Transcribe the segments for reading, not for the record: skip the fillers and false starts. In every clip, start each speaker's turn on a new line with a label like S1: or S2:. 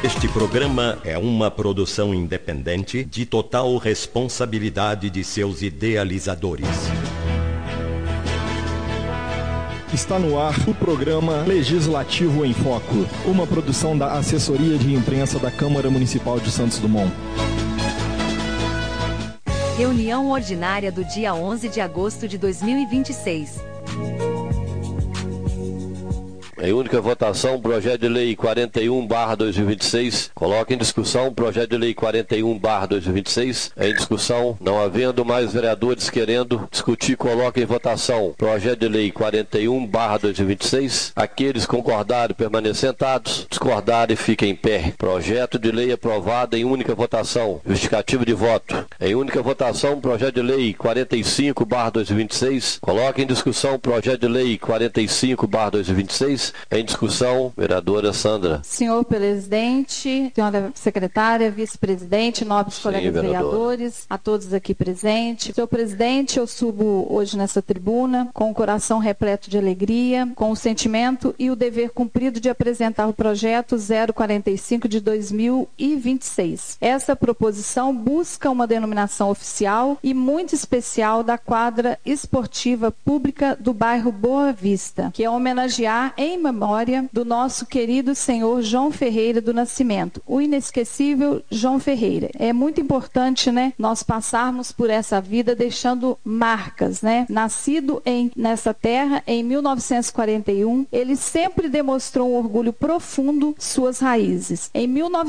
S1: Este programa é uma produção independente de total responsabilidade de seus idealizadores.
S2: Está no ar o programa Legislativo em Foco, uma produção da Assessoria de Imprensa da Câmara Municipal de Santos Dumont.
S3: Reunião ordinária do dia 11 de agosto de 2026.
S4: Em única votação, projeto de lei 41/2026. Coloca em discussão projeto de lei 41/2026. Em discussão, não havendo mais vereadores querendo discutir, coloca em votação projeto de lei 41/2026. Aqueles concordarem permaneçam sentados, discordarem fiquem em pé. Projeto de lei aprovado em única votação. Justificativo de voto. Em única votação, projeto de lei 45/2026. Coloca em discussão projeto de lei 45/2026. Em discussão, vereadora Sandra.
S5: Senhor presidente, senhora secretária, vice-presidente, nobres colegas vereadores, a todos aqui presentes. Senhor presidente, eu subo hoje nessa tribuna com o coração repleto de alegria, com o sentimento e o dever cumprido de apresentar o projeto 045 de 2026. Essa proposição busca uma denominação oficial e muito especial da quadra esportiva pública do bairro Boa Vista, que é homenagear em memória do nosso querido senhor João Ferreira do Nascimento, o inesquecível João Ferreira. É muito importante, nós passarmos por essa vida deixando marcas, Nascido nessa terra em 1941, ele sempre demonstrou um orgulho profundo suas raízes. Em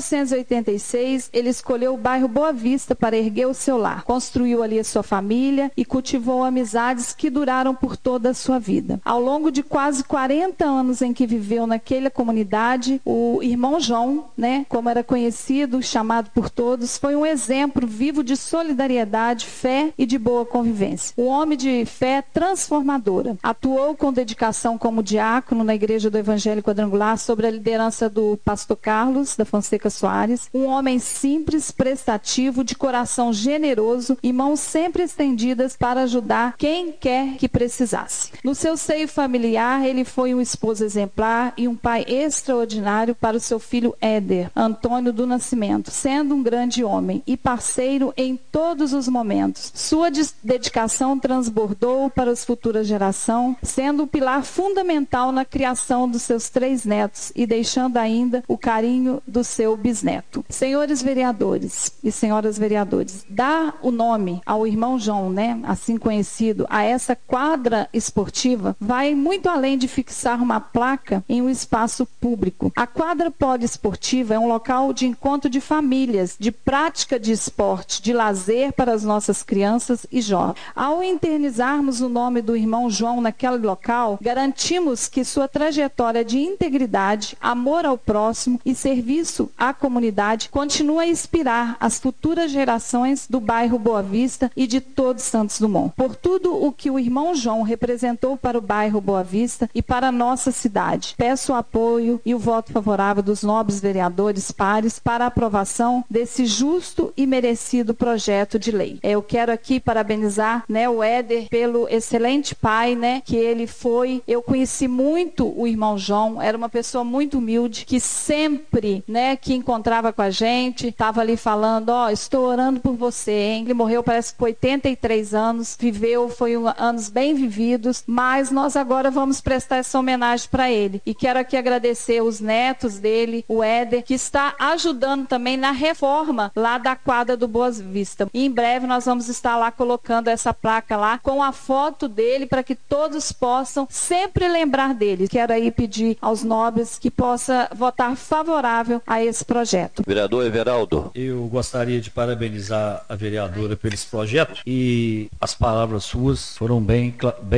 S5: 1986, ele escolheu o bairro Boa Vista para erguer o seu lar. Construiu ali a sua família e cultivou amizades que duraram por toda a sua vida. Ao longo de quase 40 anos em que viveu naquela comunidade, o irmão João, como era conhecido, chamado por todos, foi um exemplo vivo de solidariedade, fé e de boa convivência. Um homem de fé transformadora. Atuou com dedicação como diácono na Igreja do Evangelho Quadrangular sob a liderança do pastor Carlos da Fonseca Soares. Um homem simples, prestativo, de coração generoso e mãos sempre estendidas para ajudar quem quer que precisasse. No seu seio familiar, ele foi um esposo exemplar e um pai extraordinário para o seu filho Éder, Antônio do Nascimento, sendo um grande homem e parceiro em todos os momentos. Sua dedicação transbordou para as futuras gerações, sendo o pilar fundamental na criação dos seus 3 netos e deixando ainda o carinho do seu bisneto. Senhores vereadores e senhoras vereadores, dar o nome ao irmão João, assim conhecido, a essa quadra esportiva, vai muito além de fixar uma placa em um espaço público. A quadra poliesportiva é um local de encontro de famílias, de prática de esporte, de lazer para as nossas crianças e jovens. Ao eternizarmos o nome do irmão João naquele local, garantimos que sua trajetória de integridade, amor ao próximo e serviço à comunidade continua a inspirar as futuras gerações do bairro Boa Vista e de todo Santos Dumont. Por tudo o que o irmão João representou para o bairro Boa Vista e para a nossa cidade, peço o apoio e o voto favorável dos nobres vereadores pares para a aprovação desse justo e merecido projeto de lei. Eu quero aqui parabenizar, o Éder pelo excelente pai, que ele foi. Eu conheci muito o irmão João, era uma pessoa muito humilde, que sempre, que encontrava com a gente, estava ali falando, estou orando por você, hein? Ele morreu, parece que com 83 anos, viveu, anos bem vividos, mas nós agora vamos prestar essa homenagem para ele. E quero aqui agradecer os netos dele, o Éder, que está ajudando também na reforma lá da quadra do Boa Vista. E em breve nós vamos estar lá colocando essa placa lá com a foto dele para que todos possam sempre lembrar dele. Quero aí pedir aos nobres que possa votar favorável a esse projeto.
S4: Vereador Everaldo.
S6: Eu gostaria de parabenizar a vereadora pelo esse projeto e as palavras suas foram bem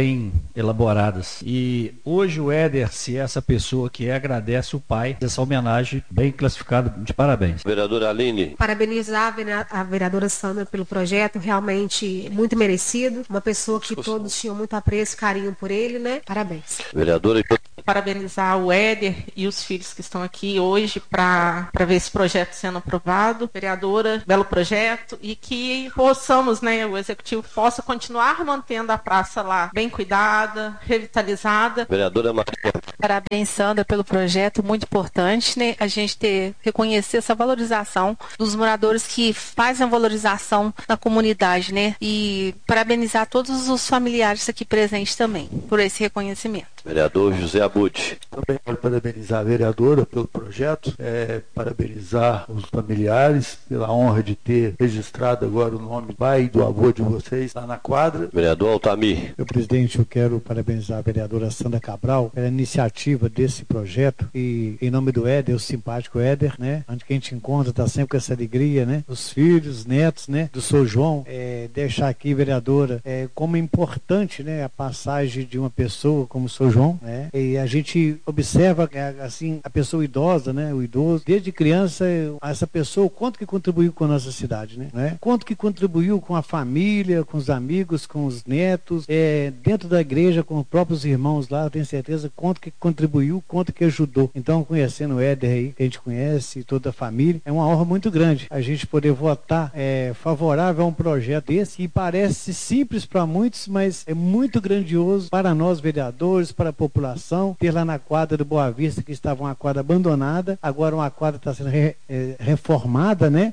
S6: elaboradas. E hoje o Éder, se é essa pessoa que agradece o pai dessa homenagem bem classificada, de parabéns.
S4: Vereadora Aline.
S7: Parabenizar a vereadora Sandra pelo projeto, realmente muito merecido. Uma pessoa que todos tinham muito apreço e carinho por ele, Parabéns.
S4: Vereadora
S8: parabenizar o Éder e os filhos que estão aqui hoje para ver esse projeto sendo aprovado. Vereadora, belo projeto, e que possamos, né, o Executivo possa continuar mantendo a praça lá bem cuidada, revitalizada.
S4: Vereadora Maria.
S9: Parabéns, Sandra, pelo projeto, muito importante, né, a gente reconhecer essa valorização dos moradores que fazem a valorização na comunidade, né, e parabenizar todos os familiares aqui presentes também, por esse reconhecimento.
S4: Vereador José Abud.
S10: Também quero parabenizar a vereadora pelo projeto, parabenizar os familiares pela honra de ter registrado agora o nome do pai e do avô de vocês lá na quadra.
S4: Vereador Altamir.
S11: Meu presidente, eu quero parabenizar a vereadora Sandra Cabral pela iniciativa desse projeto e em nome do Éder, o simpático Éder, né, onde que a gente encontra, está sempre com essa alegria, né, os filhos, os netos, né, do Sr. João, deixar aqui, vereadora, como é importante, né, a passagem de uma pessoa como o Sr. João, né, e a gente observa, assim, a pessoa idosa, né, o idoso, desde criança, essa pessoa, o quanto que contribuiu com a nossa cidade, né, quanto que contribuiu com a família, com os amigos, com os netos, dentro da igreja, com os próprios irmãos lá, eu tenho certeza quanto que contribuiu, quanto que ajudou. Então, conhecendo o Éder aí, que a gente conhece, toda a família, é uma honra muito grande a gente poder votar favorável a um projeto desse, que parece simples para muitos, mas é muito grandioso para nós, vereadores, para a população, ter lá na quadra do Boa Vista, que estava uma quadra abandonada, agora uma quadra está sendo reformada, né,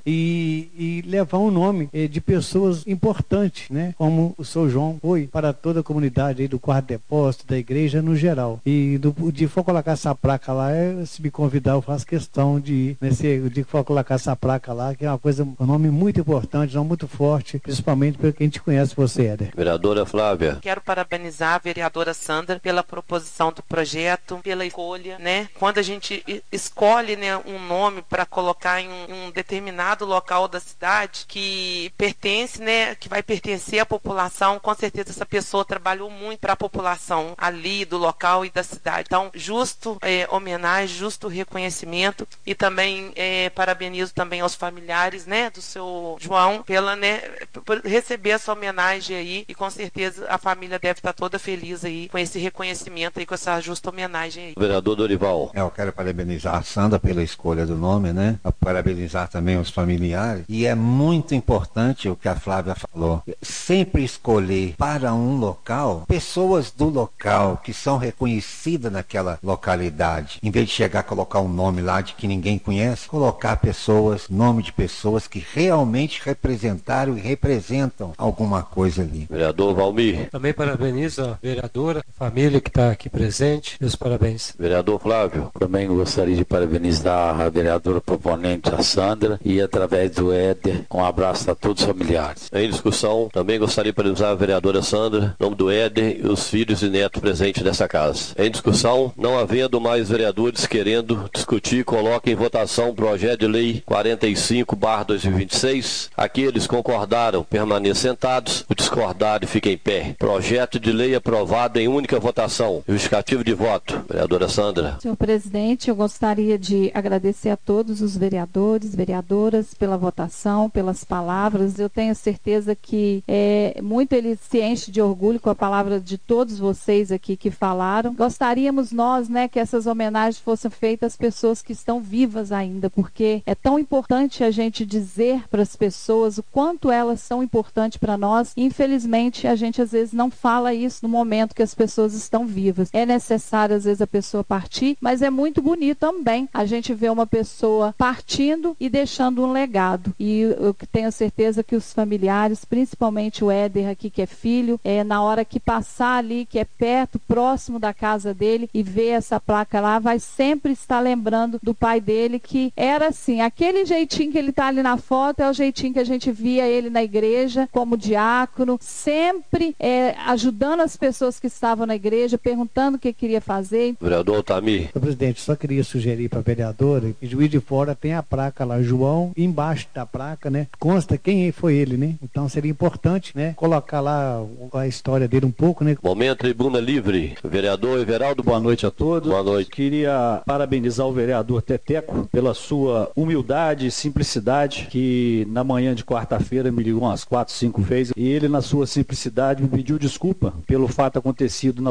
S11: e levar um nome de pessoas importantes, né, como o Sr. João foi para toda a comunidade aí do quarto depósito, da igreja no geral. E de for colocar essa placa lá, se me convidar, eu faço questão de ir nesse dia que for colocar essa placa lá, que é uma coisa, um nome muito importante, um nome muito forte, principalmente porque a gente conhece você, Éder.
S4: Vereadora Flávia.
S8: Quero parabenizar a vereadora Sandra pela proposição do projeto, pela escolha, né? Quando a gente escolhe, né, um nome para colocar em um determinado local da cidade que pertence, né, que vai pertencer à população, com certeza essa pessoa trabalhou muito para a população ali do local e da cidade. Então, justo homenagem, justo reconhecimento, e também parabenizo também aos familiares, né, do seu João pela, né, por receber essa homenagem aí, e com certeza a família deve estar toda feliz aí com esse reconhecimento aí, com essa justa homenagem aí.
S4: Vereador Dorival.
S12: Eu quero parabenizar a Sandra pela escolha do nome, né, parabenizar também os familiares, e é muito importante o que a Flávia falou, sempre escolher para um local pessoas do local que são reconhecidas naquela localidade, em vez de chegar a colocar um nome lá de que ninguém conhece, colocar pessoas, nome de pessoas que realmente representaram e representam alguma coisa ali.
S4: Vereador Valmir.
S13: Também parabenizo a vereadora, a família que está aqui presente, meus parabéns.
S4: Vereador Flávio.
S14: Também gostaria de parabenizar a vereadora proponente, a Sandra, e através do Éder, um abraço a todos os familiares.
S4: Em discussão, também gostaria de parabenizar a vereadora Sandra, em nome do Éder e os filhos e netos presentes nessa casa. Em discussão, não havendo mais vereadores querendo discutir, coloque em votação o projeto de lei 45/2026. Aqueles concordaram, permaneçam sentados. O discordado fica em pé. Projeto de lei aprovado em única votação. Justificativo de voto. Vereadora Sandra.
S5: Senhor presidente, eu gostaria de agradecer a todos os vereadores, vereadoras pela votação, pelas palavras. Eu tenho certeza que muito ele se enche de orgulho com a palavra de todos vocês aqui que falaram. Gostaríamos nós, né, que essas homenagens fossem feitas às pessoas que estão vivas ainda, porque é tão importante a gente dizer para as pessoas o quanto elas são importantes para nós. Infelizmente, a gente às vezes não fala isso no momento que as pessoas estão vivas. É necessário às vezes a pessoa partir, mas é muito bonito também a gente ver uma pessoa partindo e deixando um legado. E eu tenho certeza que os familiares, principalmente o Éder aqui, que é filho, na hora que passar ali, que é perto, próximo da casa dele, e ver essa placa lá, vai sempre estar lembrando do pai dele, que era assim, aquele jeitinho que ele está ali na foto é o jeitinho que a gente via ele na igreja, como diácono, sempre ajudando as pessoas que estavam na igreja, perguntando o que queria fazer.
S4: Vereador Altamir.
S11: Senhor presidente, só queria sugerir para a vereadora que Juiz de Fora tem a placa lá, João, e embaixo da placa, né, consta quem foi ele, né? Então seria importante, né, colocar lá a história dele um pouco, né?
S4: Momento Tribuna Livre. Vereador Everaldo.
S6: Boa noite a todos.
S4: Boa noite.
S6: Queria parabenizar o vereador Teteco pela sua humildade e simplicidade, que na manhã de quarta-feira me ligou umas 4, 5 vezes, e ele, na sua simplicidade, me pediu desculpa pelo fato acontecido na última reunião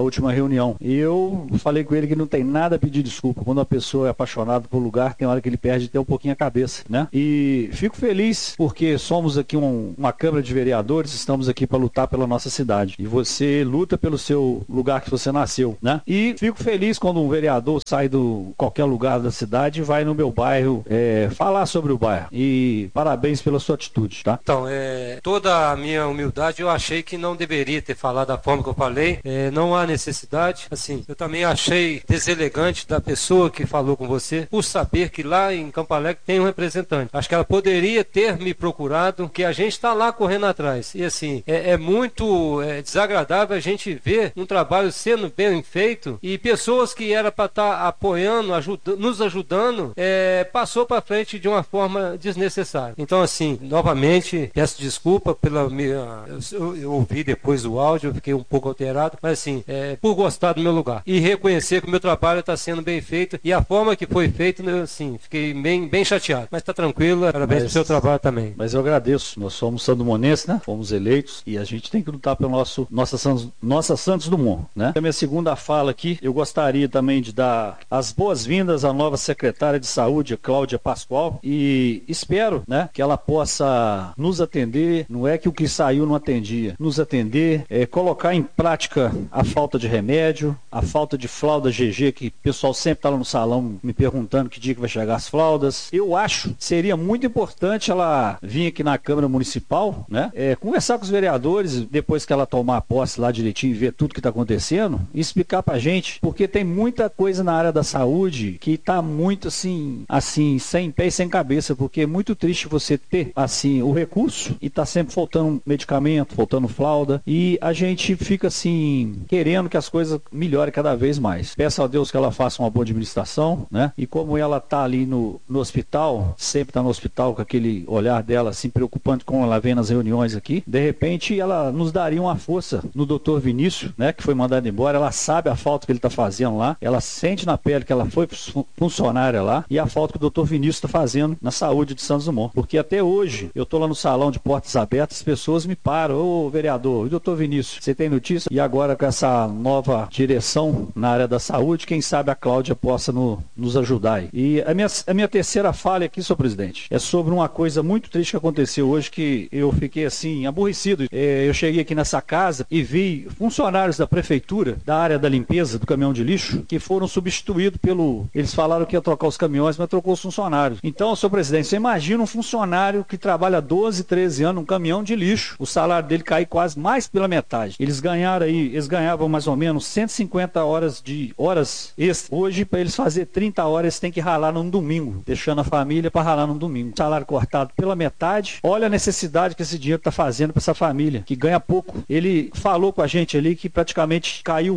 S6: reunião. E eu falei com ele que não tem nada a pedir desculpa. Quando uma pessoa é apaixonada por lugar, tem hora que ele perde até um pouquinho a cabeça, né? E fico feliz porque somos aqui uma Câmara de Vereadores, estamos aqui para lutar pela nossa cidade. E você luta pelo seu lugar que você nasceu, né? E fico feliz quando um vereador sai do qualquer lugar da cidade e vai no meu bairro falar sobre o bairro. E parabéns pela sua atitude, tá?
S13: Então, toda a minha humildade, eu achei que não deveria ter falado da forma que eu falei. Não há necessidade. Assim, eu também achei deselegante da pessoa que falou com você, por saber que lá em Campo Alegre tem um representante. Acho que ela poderia ter me procurado, que a gente está lá correndo atrás. E assim, é muito desagradável a gente ver um trabalho sendo bem feito e pessoas que era para estar apoiando, nos ajudando, passou para frente de uma forma desnecessária. Então, assim, novamente, peço desculpa pela minha... Eu ouvi depois o áudio, eu fiquei um pouco alterado, mas assim, por gostar do meu lugar. E reconhecer que o meu trabalho está sendo bem feito e a forma que foi feito, assim, fiquei bem chateado. Mas está tranquilo, parabéns pelo seu trabalho também.
S6: Mas eu agradeço, nós somos sandomonenses, né? Fomos eleitos e a gente tem que lutar pelo nossa Santos Dumont, né? A minha segunda fala aqui, eu gostaria também de dar as boas-vindas à nova secretária de saúde, Cláudia Pascoal, e espero, né, que ela possa nos atender, não é que o que saiu não atendia, nos atender, colocar em prática a falta de remédio, a falta de fralda GG, que o pessoal sempre está lá no salão me perguntando que dia que vai chegar as fraldas. Eu acho que seria muito importante ela vir aqui na Câmara Municipal, né, conversar com os vereadores, depois que ela tomar posse lá direitinho e ver tudo que está acontecendo, e explicar pra gente, porque tem muita coisa na área da saúde que está muito assim, sem pé e sem cabeça, porque é muito triste você ter, assim, o recurso e tá sempre faltando medicamento, faltando fralda, e a gente fica, assim, querendo que as coisas melhorem cada vez mais. Peço a Deus que ela faça uma boa administração, né? E como ela tá ali no hospital, sempre tá no hospital com aquele olhar dela, assim, preocupante como ela vem nas reuniões aqui, de repente ela nos daria uma força no Dr. Vinícius, né? Que foi mandado embora, ela sabe a falta que ele tá fazendo lá, ela sente na pele que ela foi funcionária lá, e a falta que o Dr. Vinícius está fazendo na saúde de Santos Dumont. Porque até hoje, eu tô lá no salão de portas abertas, as pessoas me param, ô vereador, o Dr. Vinícius, você tem notícia? E agora com essa nova direção na área da saúde, quem sabe a Cláudia possa nos ajudar aí. E a minha terceira fala aqui, senhor presidente, é sobre uma coisa muito triste que aconteceu hoje, que eu fiquei assim, aborrecido. Eu cheguei aqui nessa casa e vi funcionários da prefeitura, da área da limpeza, do caminhão de lixo, que foram substituídos eles falaram que ia trocar os caminhões, mas trocou os funcionários. Então, senhor presidente, você imagina um funcionário que trabalha 12, 13 anos num caminhão de lixo, o salário dele cai quase mais pela metade. Eles ganhavam mais ou menos 150 horas extras. Hoje, para eles fazer 30 horas, eles têm que ralar num domingo, deixando a família para ralar num domingo. Salário cortado pela metade. Olha a necessidade que esse dinheiro está fazendo para essa família, que ganha pouco. Ele falou com a gente ali que praticamente caiu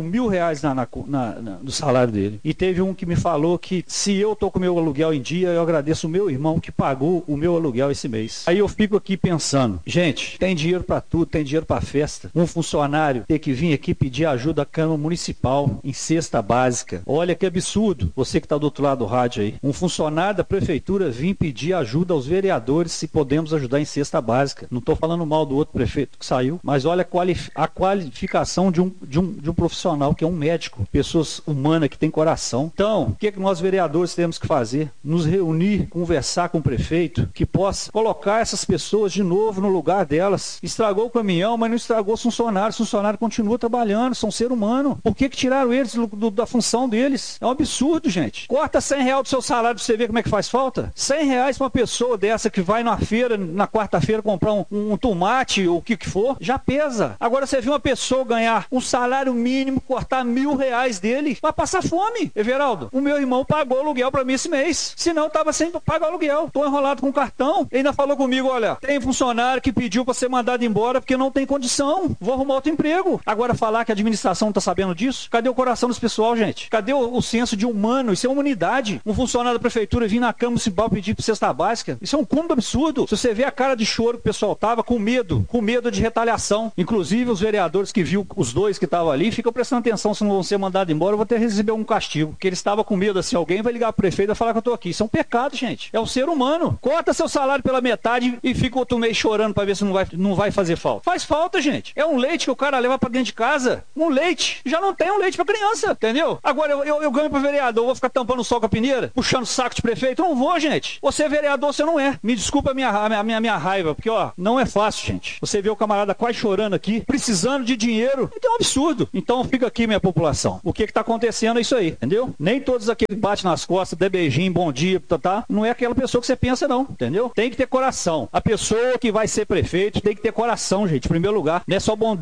S6: R$1.000 no salário dele. E teve um que me falou que se eu tô com o meu aluguel em dia, eu agradeço o meu irmão que pagou o meu aluguel esse mês. Aí eu fico aqui pensando, gente, tem dinheiro para tudo, tem dinheiro para festa. Um funcionário ter que vir aqui pedir ajuda à Câmara Municipal em cesta básica. Olha que absurdo, você que está do outro lado do rádio aí. Um funcionário da prefeitura vir pedir ajuda aos vereadores se podemos ajudar em cesta básica. Não estou falando mal do outro prefeito que saiu, mas olha a qualificação de um profissional que é um médico, pessoas humanas que tem coração. Então, o que nós vereadores temos que fazer? Nos reunir, conversar com o prefeito, que possa colocar essas pessoas de novo no lugar delas. Estragou o caminhão, mas não estragou os funcionários. Os funcionários continuam trabalhando, são ser humano. Por que tiraram eles da função deles? É um absurdo, gente. Corta R$100 do seu salário pra você ver como é que faz falta. R$100 pra uma pessoa dessa que vai na feira, na quarta-feira, comprar um tomate ou o que for, já pesa. Agora você vê uma pessoa ganhar um salário mínimo, cortar R$1.000 dele, vai passar fome. Everaldo, o meu irmão pagou aluguel pra mim esse mês. Senão eu tava sem pagar aluguel. Tô enrolado com cartão. Ele ainda falou comigo, olha, tem funcionário que pediu pra ser mandado embora porque não tem condição. Vou arrumar outro emprego. Agora falar que a administração não tá sabendo disso? Cadê o coração desse pessoal, gente? Cadê o senso de humano? Isso é humanidade. Um funcionário da prefeitura vir na Câmara Municipal pedir pra cesta básica. Isso é um cúmulo absurdo. Se você vê a cara de choro que o pessoal tava, com medo de retaliação. Inclusive os vereadores que viu os dois que estavam ali, ficam prestando atenção se não vão ser mandados embora, eu vou ter que receber um castigo. Porque eles estavam com medo assim, alguém vai ligar pro prefeito e falar que eu tô aqui. Isso é um pecado, gente. É um ser humano. Corta seu salário pela metade e fica outro mês chorando pra ver se não vai fazer falta. Faz falta, gente. É um leite que o cara leva pra dentro de casa. Um leite. leite. Já não tenho leite pra criança, entendeu? Agora eu ganho pro vereador, vou ficar tampando o sol com a peneira, puxando saco de prefeito? Não vou, gente. Você é vereador, você não é. Me desculpa a minha raiva, porque, ó, não é fácil, gente. Você vê o camarada quase chorando aqui, precisando de dinheiro. É um absurdo. Então fica aqui, minha população. O que tá acontecendo é isso aí, entendeu? Nem todos aqueles que batem nas costas, dê beijinho, bom dia, tá? Não é aquela pessoa que você pensa, não, entendeu? Tem que ter coração. A pessoa que vai ser prefeito tem que ter coração, gente, em primeiro lugar. Não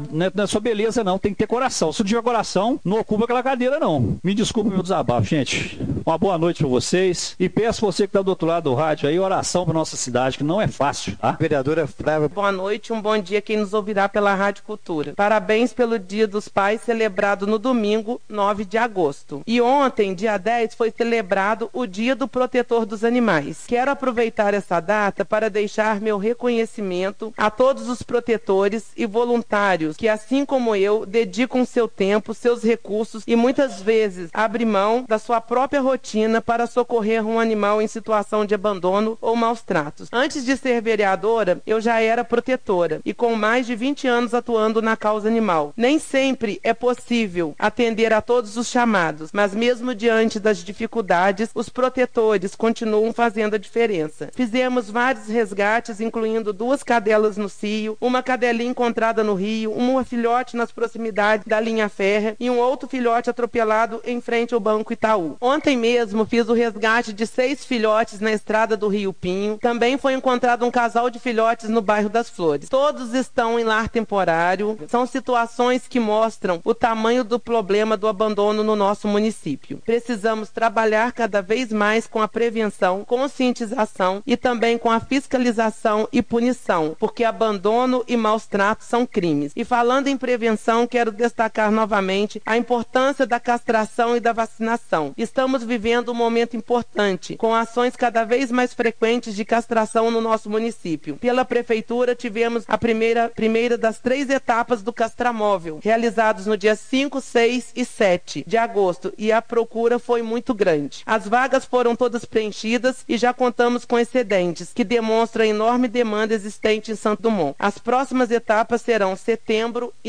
S6: é só beleza, não. Tem que ter coração. Se não tiver coração, não ocupa aquela cadeira, não. Me desculpe meu desabafo, gente. Uma boa noite pra vocês. E peço você que tá do outro lado do rádio aí, oração pra nossa cidade, que não é fácil, tá?
S11: Vereadora Flávia.
S8: Boa noite, um bom dia quem nos ouvirá pela Rádio Cultura. Parabéns pelo Dia dos Pais, celebrado no domingo, 9 de agosto. E ontem, dia 10, foi celebrado o Dia do Protetor dos Animais. Quero aproveitar essa data para deixar meu reconhecimento a todos os protetores e voluntários que, assim como eu, dedicam seu tempo, seus recursos e muitas vezes abrem mão da sua própria rotina para socorrer um animal em situação de abandono ou maus tratos. Antes de ser vereadora, eu já era protetora e com mais de 20 anos atuando na causa animal. Nem sempre é possível atender a todos os chamados, mas mesmo diante das dificuldades, os protetores continuam fazendo a diferença. Fizemos vários resgates, incluindo 2 cadelas no cio, uma cadelinha encontrada no rio, uma filhote nas proximidades da linha férrea e um outro filhote atropelado em frente ao Banco Itaú. Ontem mesmo fiz o resgate de 6 filhotes na estrada do Rio Pinho. Também foi encontrado um casal de filhotes no bairro das Flores. Todos estão em lar temporário. São situações que mostram o tamanho do problema do abandono no nosso município. Precisamos trabalhar cada vez mais com a prevenção, conscientização e também com a fiscalização e punição, porque abandono e maus tratos são crimes. E falando em prevenção, quero destacar novamente a importância da castração e da vacinação. Estamos vivendo um momento importante, com ações cada vez mais frequentes de castração no nosso município. Pela Prefeitura, tivemos a primeira das 3 etapas do castramóvel, realizados no dia 5, 6 e 7 de agosto, e a procura foi muito grande. As vagas foram todas preenchidas e já contamos com excedentes, que demonstram a enorme demanda existente em Santo Dumont. As próximas etapas serão setembro e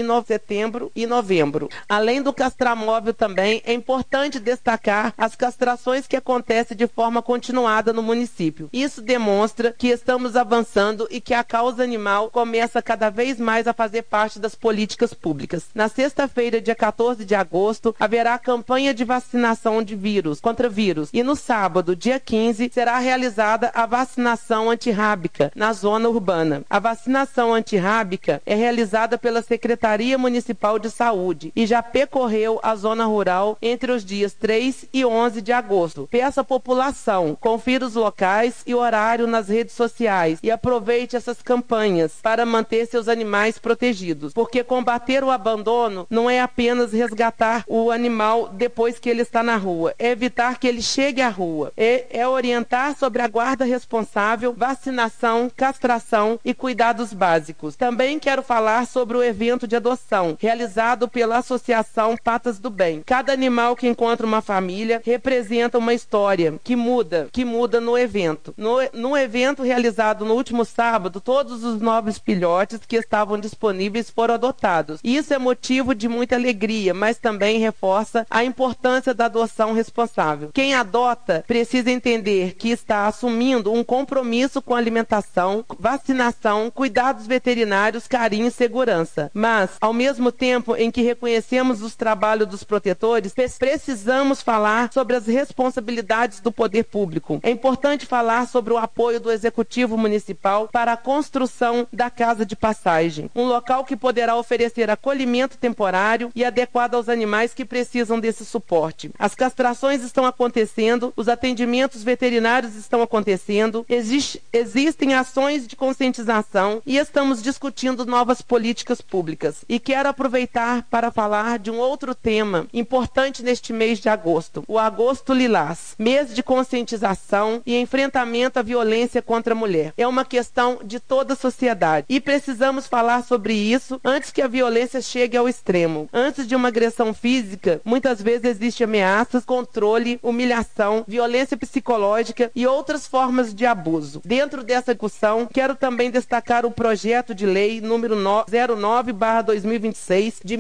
S8: novembro. Além do castramóvel também, é importante destacar as castrações que acontecem de forma continuada no município. Isso demonstra que estamos avançando e que a causa animal começa cada vez mais a fazer parte das políticas públicas. Na sexta-feira, dia 14 de agosto, haverá campanha de vacinação contra vírus e no sábado, dia 15, será realizada a vacinação antirrábica na zona urbana. A vacinação antirrábica é realizada pela Secretaria Municipal de Saúde e já percorreu a zona rural entre os dias 3 e 11 de agosto. Peço à população, confira os locais e horário nas redes sociais e aproveite essas campanhas para manter seus animais protegidos, porque combater o abandono não é apenas resgatar o animal depois que ele está na rua, é evitar que ele chegue à rua, é orientar sobre a guarda responsável, vacinação, castração e cuidados básicos. Também quero falar sobre o evento de adoção, realizado pela Associação Patas do Bem. Cada animal que encontra uma família representa uma história que muda no evento. No evento realizado no último sábado, todos os 9 filhotes que estavam disponíveis foram adotados. Isso é motivo de muita alegria, mas também reforça a importância da adoção responsável. Quem adota precisa entender que está assumindo um compromisso com alimentação, vacinação, cuidados veterinários, carinho e segurança. Mas, ao mesmo tempo em que reconhecemos os trabalhos dos protetores, precisamos falar sobre as responsabilidades do poder público. É importante falar sobre o apoio do Executivo Municipal para a construção da Casa de Passagem, um local que poderá oferecer acolhimento temporário e adequado aos animais que precisam desse suporte. As castrações estão acontecendo, os atendimentos veterinários estão acontecendo, existem ações de conscientização e estamos discutindo novas políticas públicas. E quero aproveitar para falar de um outro tema importante neste mês de agosto, o Agosto Lilás, mês de conscientização e enfrentamento à violência contra a mulher. É uma questão de toda a sociedade e precisamos falar sobre isso antes que a violência chegue ao extremo. Antes de uma agressão física, muitas vezes existe ameaças, controle, humilhação, violência psicológica e outras formas de abuso. Dentro dessa discussão, quero também destacar o projeto de lei número 09/2026 de minha autoria,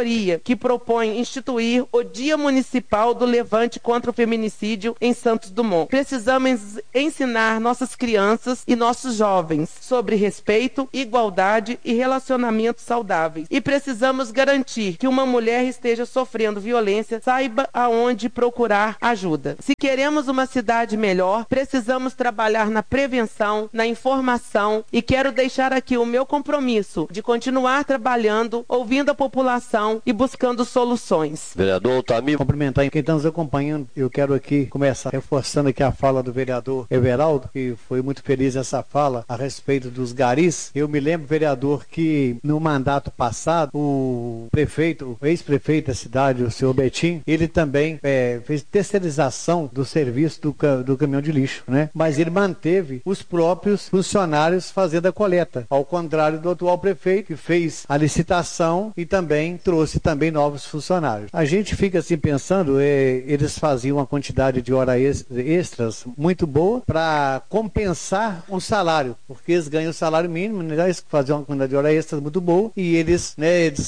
S8: assessoria que propõe instituir o Dia Municipal do Levante contra o Feminicídio em Santos Dumont. Precisamos ensinar nossas crianças e nossos jovens sobre respeito, igualdade e relacionamentos saudáveis. E precisamos garantir que uma mulher esteja sofrendo violência saiba aonde procurar ajuda. Se queremos uma cidade melhor, precisamos trabalhar na prevenção, na informação, e quero deixar aqui o meu compromisso de continuar trabalhando, ouvindo a população e buscando soluções.
S4: Vereador Altamir.
S11: Cumprimentar quem está nos acompanhando. Eu quero aqui começar reforçando aqui a fala do vereador Everaldo, que foi muito feliz essa fala a respeito dos garis. Eu me lembro, vereador, que no mandato passado, o prefeito, o ex-prefeito da cidade, o senhor Betinho, ele também fez terceirização do serviço do caminhão de lixo, né? Mas ele manteve os próprios funcionários fazendo a coleta, ao contrário do atual prefeito, que fez a licitação e também trouxe também novos funcionários. A gente fica assim pensando, eles faziam uma quantidade de horas extras muito boa para compensar o salário, porque eles ganham o salário mínimo, né? Eles faziam uma quantidade de horas extras muito boa e eles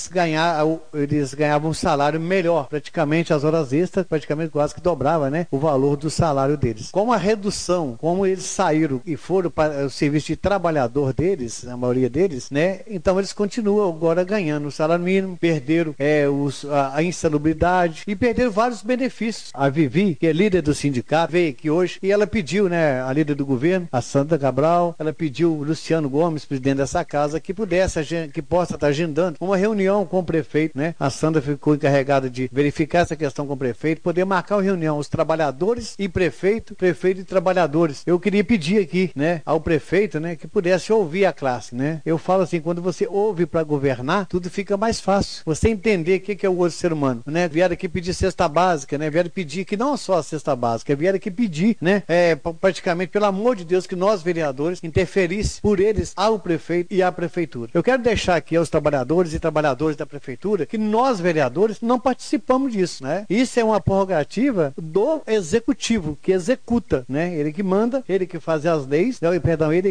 S11: ganhavam um salário melhor, praticamente as horas extras, praticamente quase que dobrava, né, o valor do salário deles. Com a redução, como eles saíram e foram para o serviço de trabalhador deles, a maioria deles, né, então eles continuam agora ganhando o salário mínimo, perderam a insalubridade e perderam vários benefícios. A Vivi, que é líder do sindicato, veio aqui hoje e ela pediu, né, a líder do governo, a Sandra Cabral, ela pediu o Luciano Gomes, presidente dessa casa, que possa estar agendando uma reunião com o prefeito, né? A Sandra ficou encarregada de verificar essa questão com o prefeito, poder marcar uma reunião, os trabalhadores e prefeito e trabalhadores. Eu queria pedir aqui, né, ao prefeito, né, que pudesse ouvir a classe, né? Eu falo assim, quando você ouve para governar, tudo fica mais fácil. Você entender o que é o outro ser humano, né? Vieram aqui pedir cesta básica, né? Vieram pedir que não só a cesta básica, vieram aqui pedir, né? Praticamente, pelo amor de Deus, que nós, vereadores, interferisse por eles ao prefeito e à prefeitura. Eu quero deixar aqui aos trabalhadores e trabalhadoras da prefeitura que nós, vereadores, não participamos disso, né? Isso é uma prerrogativa do executivo, que executa, né? Ele que manda, ele que faz as leis, ele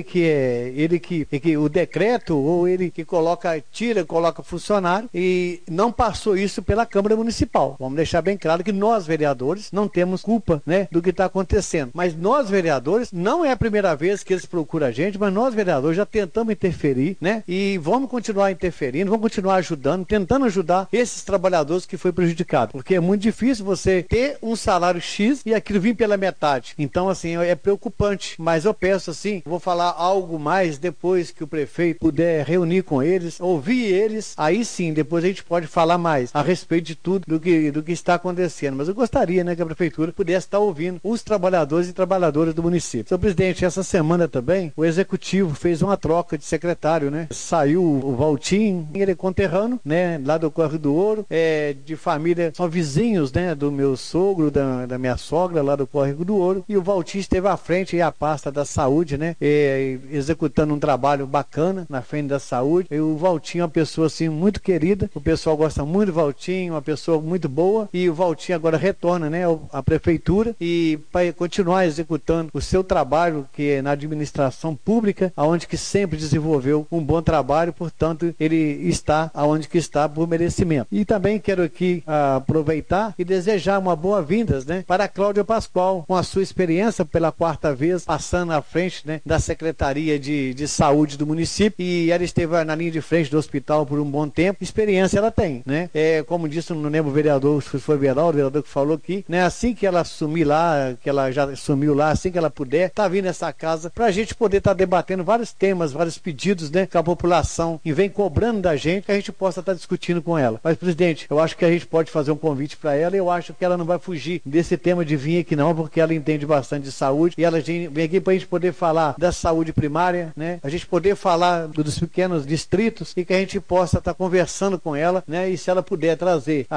S11: que o decreto, ou ele que coloca funcionário, e não passou isso pela Câmara Municipal. Vamos deixar bem claro que nós, vereadores, não temos culpa, né, do que está acontecendo. Mas nós, vereadores, não é a primeira vez que eles procuram a gente, mas nós, vereadores, já tentamos interferir, né? E vamos continuar interferindo, vamos continuar ajudando, tentando ajudar esses trabalhadores que foi prejudicado. Porque é muito difícil você ter um salário X e aquilo vir pela metade. Então, assim, é preocupante. Mas eu peço, assim, vou falar algo mais depois que o prefeito puder reunir com eles, ouvir eles, aí sim, depois a gente pode falar mais a respeito de tudo do que está acontecendo. Mas eu gostaria, né, que a prefeitura pudesse estar ouvindo os trabalhadores e trabalhadoras do município. Senhor presidente, essa semana também, o executivo fez uma troca de secretário, né? Saiu o Valtinho, ele é conterrâneo, né, lá do Córrego do Ouro, de família, são vizinhos, né, do meu sogro, da minha sogra, lá do Córrego do Ouro, e o Valtinho esteve à frente, e a pasta da saúde, né, executando um trabalho bacana na frente da saúde. E o Valtinho é uma pessoa, assim, muito querida, o pessoal gosta muito do Valtinho, uma pessoa muito boa, e o Valtinho agora retorna, né, à prefeitura, e para continuar executando o seu trabalho, que é na administração pública, aonde que sempre desenvolveu um bom trabalho, portanto, ele está aonde que está por merecimento. E também quero aqui aproveitar e desejar uma boa-vindas, né, para a Cláudia Pascoal, com a sua experiência pela 4ª vez, passando à frente, né, da Secretaria de Saúde do município, e ela esteve na linha de frente do hospital por um bom tempo. Experiência ela tem, né? Como disse, não lembro o vereador, se foi o vereador que falou aqui, né, assim que ela assumir lá, que ela já assumiu lá, assim que ela puder, tá vindo nessa casa pra gente poder estar debatendo vários temas, vários pedidos, né, que a população e vem cobrando da gente, que a gente possa estar discutindo com ela. Mas, presidente, eu acho que a gente pode fazer um convite para ela, e eu acho que ela não vai fugir desse tema de vir aqui não, porque ela entende bastante de saúde, e ela vem aqui pra gente poder falar da saúde primária, né, a gente poder falar dos pequenos distritos, e que a gente possa estar conversando com ela, né, e se ela puder trazer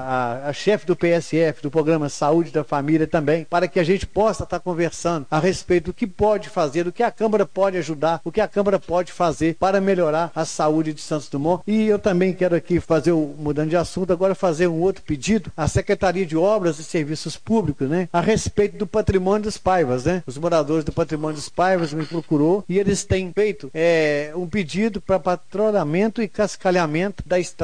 S11: a chefe do PSF, do Programa Saúde da Família também, para que a gente possa estar conversando a respeito do que pode fazer, do que a Câmara pode ajudar, o que a Câmara pode fazer para melhorar a saúde de Santos Dumont. E eu também quero aqui mudando de assunto, agora fazer um outro pedido à Secretaria de Obras e Serviços Públicos, né, a respeito do patrimônio dos Paivas, né? Os moradores do patrimônio dos Paivas me procurou e eles têm feito um pedido para patrulhamento e cascalhamento da estrada do patrimônio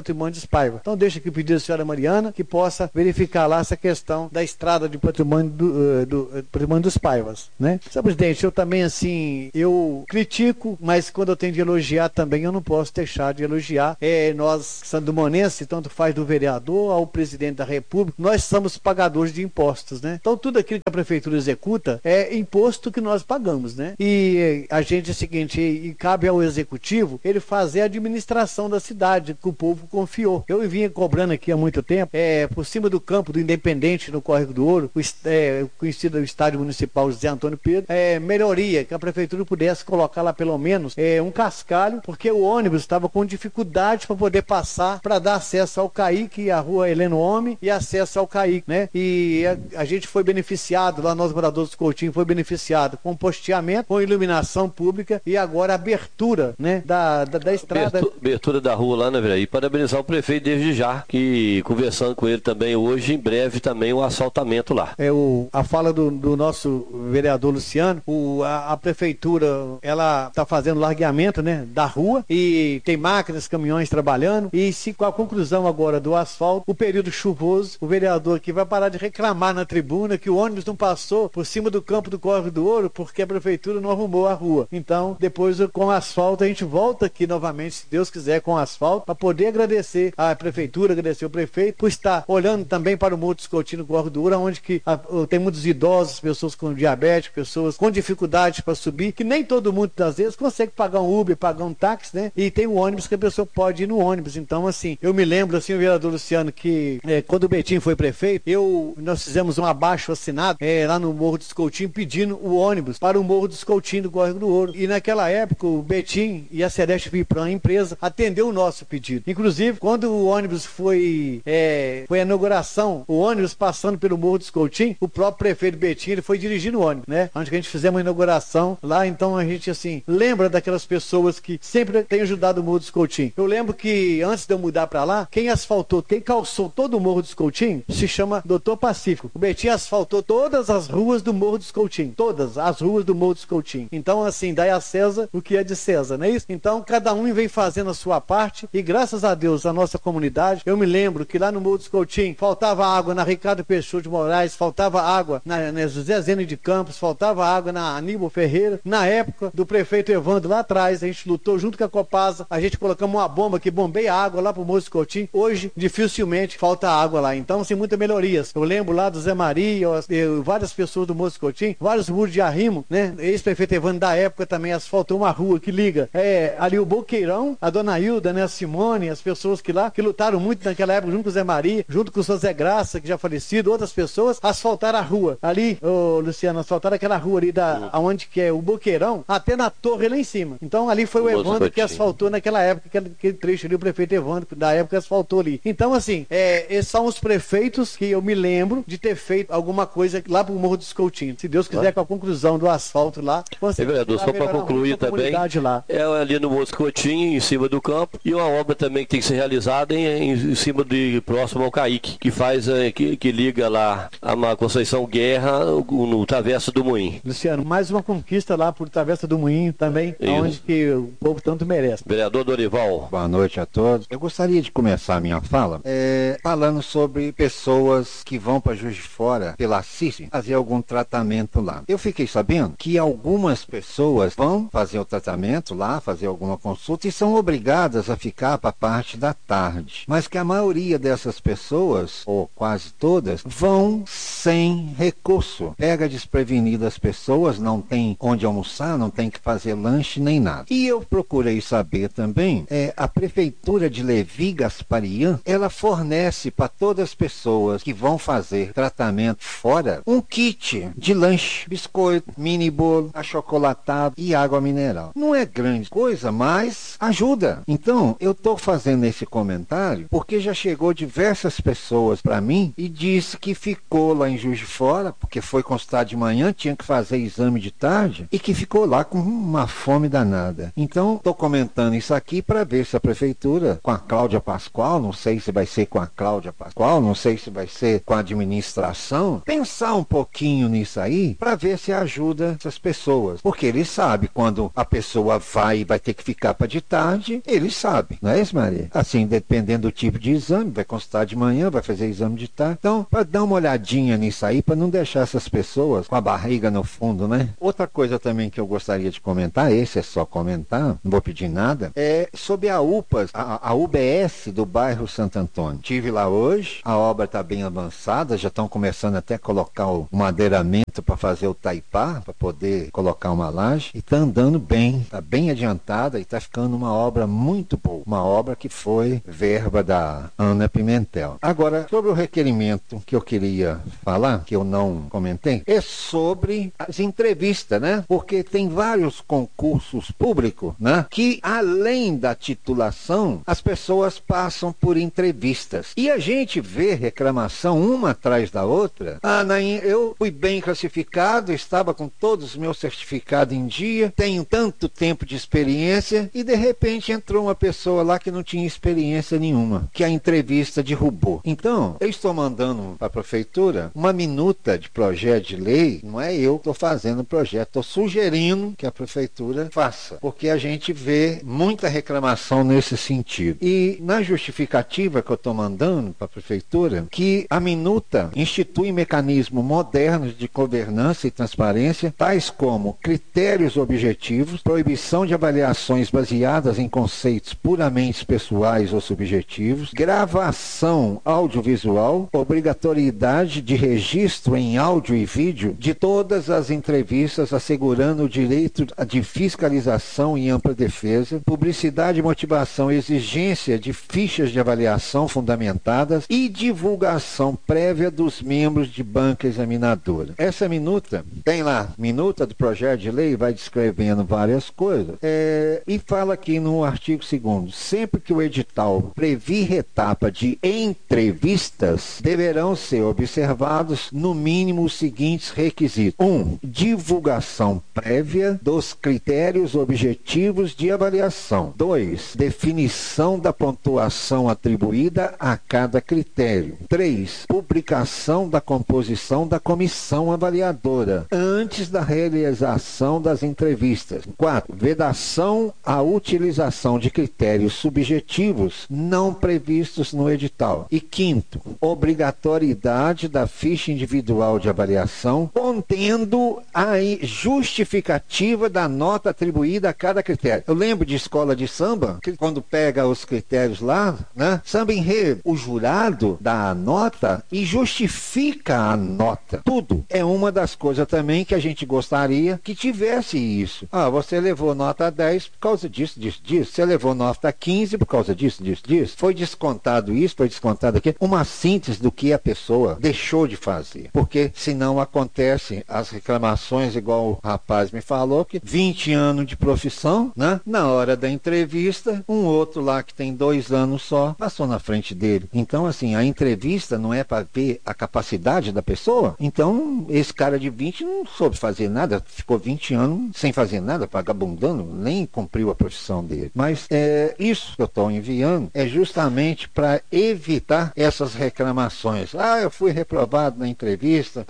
S11: Patrimônio dos Paiva. Então deixa aqui pedir à senhora Mariana que possa verificar lá essa questão da estrada de patrimônio do Patrimônio dos Paivas, né? Senhor presidente, eu também assim, eu critico, mas quando eu tenho de elogiar também eu não posso deixar de elogiar. Nós, sandomonenses, tanto faz do vereador ao presidente da República, nós somos pagadores de impostos, né? Então tudo aquilo que a prefeitura executa é imposto que nós pagamos, né? E a gente é o seguinte, e cabe ao executivo ele fazer a administração da cidade que o povo confiou. Eu vinha cobrando aqui há muito tempo, por cima do campo do Independente no Córrego do Ouro, conhecido o estádio municipal José Antônio Pedro, melhoria, que a prefeitura pudesse colocar lá pelo menos um cascalho, porque o ônibus estava com dificuldade para poder passar, para dar acesso ao Caíque, a rua Heleno Homem e acesso ao Caíque, né? E a gente foi beneficiado, lá nós moradores do Coutinho foi beneficiado com posteamento, com iluminação pública e agora a abertura, né, da estrada.
S4: Abertura da rua lá, né, velho? E parabenizar o prefeito desde já, que conversando com ele também hoje, em breve também o asfaltamento lá.
S11: A fala do nosso vereador Luciano, a prefeitura, ela está fazendo largamento, né, da rua e tem máquinas, caminhões trabalhando e se com a conclusão agora do asfalto, o período chuvoso, o vereador aqui vai parar de reclamar na tribuna que o ônibus não passou por cima do campo do Córrego do Ouro porque a prefeitura não arrumou a rua. Então, depois com asfalto, a gente volta aqui novamente, se Deus quiser, com asfalto, para poder agradecer a prefeitura, agradecer o prefeito, por estar olhando também para o Morro dos Coutinhos no Córrego do Ouro, onde que tem muitos idosos, pessoas com diabetes, pessoas com dificuldades para subir, que nem todo mundo, às vezes, consegue pagar um Uber, pagar um táxi, né? E tem um ônibus que a pessoa pode ir no ônibus. Então, assim, eu me lembro, assim, o vereador Luciano, que quando o Betinho foi prefeito, nós fizemos um abaixo assinado lá no Morro dos Coutinhos, pedindo o ônibus para o Morro dos Coutinhos do Córrego do Ouro. E naquela época, o Betinho e a Celeste Vipran, a empresa, atendeu o nosso pedido. Inclusive, quando o ônibus foi a inauguração, o ônibus passando pelo Morro dos Coutinhos, o próprio prefeito Betinho, ele foi dirigindo o ônibus, né? Onde que a gente fizemos uma inauguração lá, então a gente, assim, lembra daquelas pessoas que sempre têm ajudado o Morro dos Coutinhos. Eu lembro que, antes de eu mudar pra lá, quem calçou todo o Morro dos Coutinhos se chama Doutor Pacífico. O Betinho asfaltou todas as ruas do Morro dos Coutinhos. Todas as ruas do Morro dos Coutinhos. Então, assim, dai a César o que é de César, não é isso? Então, cada um vem fazendo a sua parte e, graças a Deus, a nossa comunidade, eu me lembro que lá no Morro dos Coutinhos faltava água na Ricardo Peixoto de Moraes, faltava água na José Zene de Campos, faltava água na Aníbal Ferreira. Na época do prefeito Evandro, lá atrás, a gente lutou junto com a Copasa, a gente colocamos uma bomba que bombeia água lá pro Morro dos Coutinhos. Hoje, dificilmente falta água lá. Então, assim, muitas melhorias. Eu lembro lá do Zé Maria, várias pessoas do Morro dos Coutinhos, vários muros de arrimo, né? Ex-prefeito Evandro da época também asfaltou uma rua que liga ali o Boqueirão, a Dona Hilda, né, a Simone, as pessoas que lutaram muito naquela época junto com o Zé Maria, junto com o seu Zé Graça, que já falecido, outras pessoas, asfaltaram a rua. Ali, Luciano, asfaltaram aquela rua ali onde que é o Boqueirão, até na torre lá em cima. Então ali foi o Evandro que asfaltou naquela época, aquele trecho ali, o prefeito Evandro, da época asfaltou ali. Então, assim, esses são os prefeitos que eu me lembro de ter feito alguma coisa lá pro Morro dos Coutinhos. Se Deus quiser, com a conclusão do asfalto lá,
S4: vereador, só para concluir também, ali no Morro dos Coutinhos, em cima do campo, e uma obra também que tem que ser realizada em cima próximo ao Caíque, que faz, que liga lá a Conceição Guerra no Travessa do Moinho.
S11: Luciano, mais uma conquista lá por Travessa do Moinho também, onde que o povo tanto merece.
S4: Vereador Dorival.
S12: Boa noite a todos. Eu gostaria de começar a minha fala falando sobre pessoas que vão para Juiz de Fora pela CIS fazer algum tratamento lá. Eu fiquei sabendo que algumas pessoas vão fazer o tratamento lá, fazer alguma consulta e são obrigadas a ficar para a parte da tarde. Mas que a maioria dessas pessoas, ou quase todas, vão sem recurso. Pega desprevenidas as pessoas, não tem onde almoçar, não tem que fazer lanche nem nada. E eu procurei saber também, a prefeitura de Levi Gasparian, ela fornece para todas as pessoas que vão fazer tratamento fora, um kit de lanche, biscoito, mini bolo, achocolatado e água mineral. Não é grande coisa, mas ajuda. Então, eu estou fazendo esse comentário porque já chegou diversas pessoas para mim e disse que ficou lá em Juiz de Fora, porque foi consultado de manhã, tinha que fazer exame de tarde, e que ficou lá com uma fome danada. Então, estou comentando isso aqui para ver se a prefeitura, com a Cláudia Pascoal, não sei se vai ser com a Cláudia Pascoal, não sei se vai ser com a administração, pensar um pouquinho nisso aí, para ver se ajuda essas pessoas. Porque ele sabe quando a pessoa vai ter que ficar para de tarde, tarde, eles sabem, não é isso, Maria? Assim, dependendo do tipo de exame, vai consultar de manhã, vai fazer exame de tarde. Então, para dar uma olhadinha nisso aí, para não deixar essas pessoas com a barriga no fundo, né? Outra coisa também que eu gostaria de comentar, esse é só comentar, não vou pedir nada, é sobre a UPAS, a UBS do bairro Santo Antônio. Estive lá hoje, a obra está bem avançada, já estão começando até a colocar o madeiramento para fazer o taipá, para poder colocar uma laje, e está andando bem, está bem adiantada e está ficando uma obra muito boa, uma obra que foi verba da Ana Pimentel. Agora, sobre o requerimento que eu queria falar, que eu não comentei, é sobre as entrevistas, né? Porque tem vários concursos públicos, né? Que além da titulação, as pessoas passam por entrevistas. E a gente vê reclamação uma atrás da outra. Eu fui bem classificado, estava com todos os meus certificados em dia, tenho tanto tempo de experiência, e de repente entrou uma pessoa lá que não tinha experiência nenhuma, que a entrevista derrubou. Então, eu estou mandando para a prefeitura uma minuta de projeto de lei, não é eu que estou fazendo o projeto, estou sugerindo que a prefeitura faça, porque a gente vê muita reclamação nesse sentido. E na justificativa que eu estou mandando para a prefeitura, que a minuta institui mecanismos modernos de governança e transparência, tais como critérios objetivos, proibição de avaliações baseadas em conceitos puramente pessoais ou subjetivos, gravação audiovisual, obrigatoriedade de registro em áudio e vídeo de todas as entrevistas, assegurando o direito de fiscalização e ampla defesa, publicidade e motivação, exigência de fichas de avaliação fundamentadas e divulgação prévia dos membros de banca examinadora. Essa minuta, tem lá, minuta do projeto de lei, vai descrevendo várias coisas, e fala aqui no artigo 2º, sempre que o edital previr etapa de entrevistas, deverão ser observados no mínimo os seguintes requisitos: 1. Divulgação prévia dos critérios objetivos de avaliação. 2. Definição da pontuação atribuída a cada critério. 3. Publicação da composição da comissão avaliadora antes da realização das entrevistas. 4. Vedação à utilização de critérios subjetivos não previstos no edital. E 5º, obrigatoriedade da ficha individual de avaliação contendo a justificativa da nota atribuída a cada critério. Eu lembro de escola de samba, que quando pega os critérios lá, né? Samba enredo, o jurado dá a nota e justifica a nota. Tudo. É uma das coisas também que a gente gostaria que tivesse isso. Você levou nota 10 por causa disso, disso, disso. Você levou nota 15 por causa disso, disso, disso. Foi descontado isso, foi descontado aquilo. Uma síntese do que a pessoa deixou de fazer. Porque senão acontecem as reclamações, igual o rapaz me falou, que 20 anos de profissão, né? Na hora da entrevista, um outro lá que tem 2 anos só, passou na frente dele. Então, assim, a entrevista não é para ver a capacidade da pessoa. Então, esse cara de 20 não soube fazer nada, ficou 20 anos sem fazer nada, vagabundando, nem cumpriu a profissão dele. Mas isso que eu estou enviando é justamente para evitar essas reclamações. Eu fui reprovado na entrevista,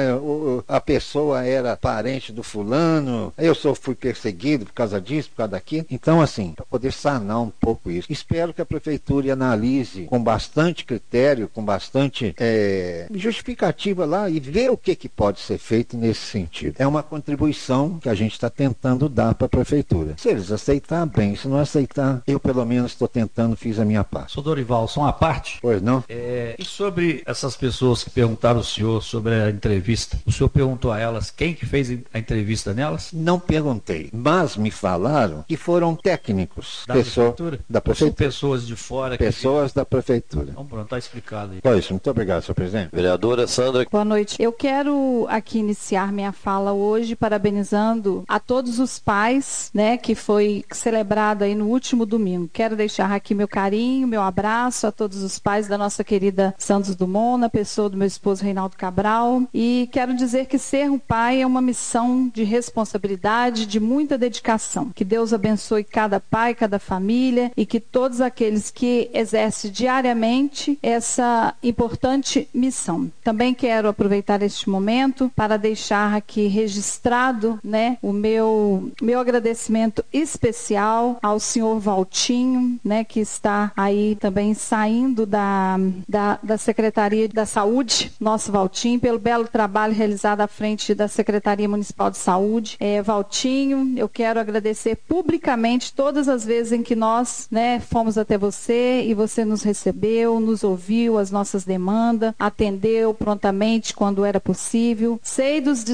S12: a pessoa era parente do fulano, eu só fui perseguido por causa disso, por causa daquilo. Então, assim, para poder sanar um pouco isso, espero que a prefeitura analise com bastante critério, com bastante justificativa lá, e ver o que pode ser feito nesse sentido. É uma contribuição que a gente está tentando dar para a prefeitura. Se eles aceitar, bem. Se não aceitar, eu pelo menos estou tentando, fiz a minha parte.
S6: Sr. Dorival, só uma parte?
S12: Pois não?
S6: E sobre essas pessoas que perguntaram ao senhor sobre a entrevista, o senhor perguntou a elas quem que fez a entrevista nelas?
S12: Não perguntei, mas me falaram que foram técnicos.
S6: Da prefeitura?
S12: Da prefeitura.
S6: São pessoas de fora?
S12: Pessoas da prefeitura.
S6: Então pronto, está explicado aí.
S12: Pois, muito obrigado, senhor presidente.
S4: Vereadora Sandra.
S5: Boa noite. Eu quero aqui iniciar minha fala hoje parabenizando a todos os pais, né, que foi celebrado aí no último domingo. Quero deixar aqui meu carinho, meu abraço a todos os pais da nossa querida Santos Dumont, na pessoa do meu esposo Reinaldo Cabral, e quero dizer que ser um pai é uma missão de responsabilidade, de muita dedicação. Que Deus abençoe cada pai, cada família, e que todos aqueles que exercem diariamente essa importante missão. Também quero aproveitar este momento para deixar aqui registrado, né, o meu agradecimento especial especial ao senhor Valtinho, né, que está aí também saindo da Secretaria da Saúde, nosso Valtinho, pelo belo trabalho realizado à frente da Secretaria Municipal de Saúde. Valtinho, eu quero agradecer publicamente todas as vezes em que nós, né, fomos até você e você nos recebeu, nos ouviu as nossas demandas, atendeu prontamente quando era possível. Sei dos